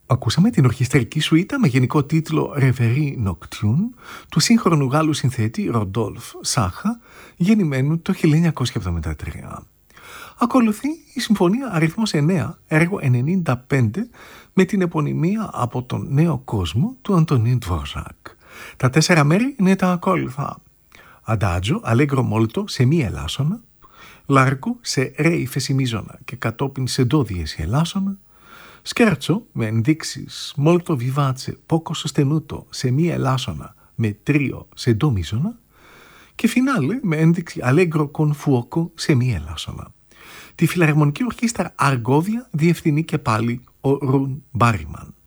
Ακούσαμε την ορχιστρική σουίτα με γενικό τίτλο Reverie Nocturne του σύγχρονου Γάλλου συνθέτη Ροντόλφ Σάχα, γεννημένου το 1973. Ακολουθεί η συμφωνία αριθμός 9, έργο 95, με την επωνυμία από τον νέο κόσμο του Αντωνίν Ντβόζακ. Τα 4 μέρη είναι τα ακόλουθα: Adagio, allegro molto σε μη ελάσσονα, Largo σε ρε ύφεση και κατόπιν σε ντο διέση ελάσσονα, Σκέρτσο με ενδείξεις molto vivace, poco sostenuto σε μη ελάσσονα με τρίο σε ντο μίζωνα και φινάλε με ένδειξη allegro con fuoco σε μη ελάσσονα. Τη Φιλαρμονική Ορχήστρα Αργόβια διευθυνεί και πάλι ο Ρουν Μπάριμαν.